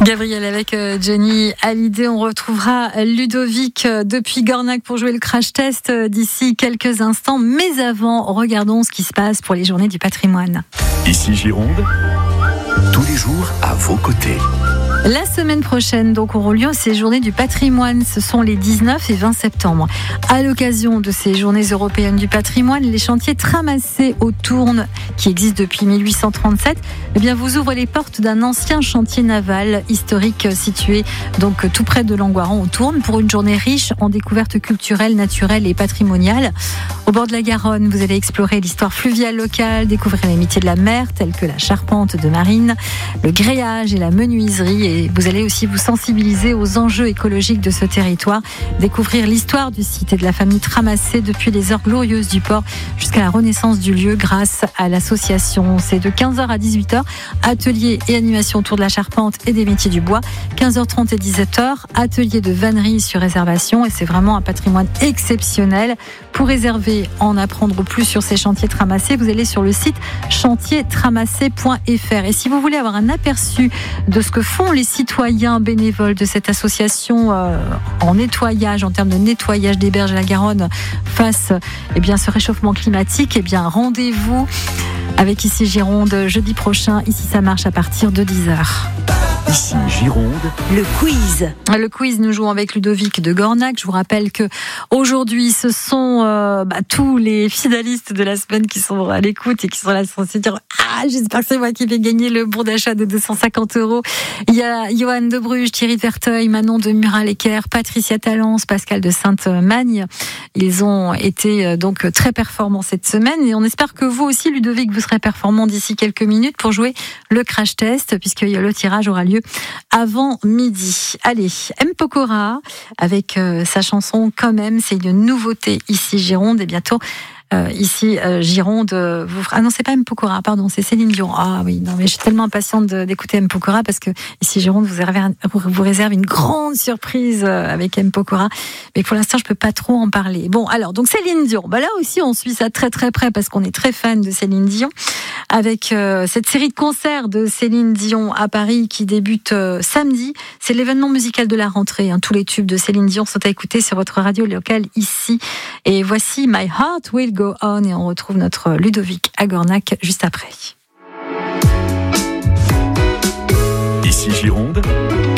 Gabriel avec Johnny Hallyday. On retrouvera Ludovic depuis Gornac pour jouer le crash test d'ici quelques instants. Mais avant, regardons ce qui se passe pour les journées du patrimoine. Ici Gironde, tous les jours à vos côtés. La semaine prochaine, donc, auront lieu ces journées du patrimoine. Ce sont les 19 et 20 septembre. À l'occasion de ces journées européennes du patrimoine, les chantiers Tramassé au Tourne, qui existent depuis 1837, vous ouvrent les portes d'un ancien chantier naval historique situé donc tout près de Langoiran au Tourne pour une journée riche en découvertes culturelles, naturelles et patrimoniales. Au bord de la Garonne, vous allez explorer l'histoire fluviale locale, découvrir les métiers de la mer tels que la charpente de marine, le gréage et la menuiserie. Et vous allez aussi vous sensibiliser aux enjeux écologiques de ce territoire, découvrir l'histoire du site et de la famille Tramassé depuis les heures glorieuses du port jusqu'à la renaissance du lieu grâce à l'association. C'est de 15h à 18h, ateliers et animations autour de la charpente et des métiers du bois. 15h30 et 17h, atelier de vannerie sur réservation, et c'est vraiment un patrimoine exceptionnel. Pour réserver, en apprendre plus sur ces chantiers Tramassé, vous allez sur le site chantiertramassé.fr. Et si vous voulez avoir un aperçu de ce que font les citoyens bénévoles de cette association en nettoyage, en termes de nettoyage des berges de la Garonne face ce réchauffement climatique, rendez-vous avec Ici Gironde jeudi prochain. Ici ça marche à partir de 10h. Ici Gironde, le quiz. Le quiz, nous jouons avec Ludovic de Gornac. Je vous rappelle que aujourd'hui, ce sont tous les finalistes de la semaine qui sont à l'écoute et qui sont là pour se dire j'espère que c'est moi qui vais gagner le bon d'achat de 250 €. Il y a Johan de Bruges, Thierry de Verteuil, Manon de Murat-Lecker, Patricia Talence, Pascal de Sainte-Magne. Ils ont été donc très performants cette semaine et on espère que vous aussi, Ludovic, vous serez performant d'ici quelques minutes pour jouer le crash test, puisque le tirage aura lieu avant midi. Allez, M. Pokora avec sa chanson Quand même, c'est une nouveauté ici Gironde et bientôt ici Gironde non, c'est pas M. Pokora, pardon, c'est Céline Dion. Ah oui, non, mais je suis tellement impatiente d'écouter M. Pokora parce que ici Gironde vous réserve une grande surprise avec M. Pokora, mais pour l'instant je peux pas trop en parler. Bon, alors donc Céline Dion, là aussi on suit ça très très près parce qu'on est très fan de Céline Dion avec cette série de concerts de Céline Dion à Paris qui débute samedi. C'est l'événement musical de la rentrée, tous les tubes de Céline Dion sont à écouter sur votre radio locale ici, et voici My Heart Will Go On, et on retrouve notre Ludovic à Gornac juste après. Ici Gironde,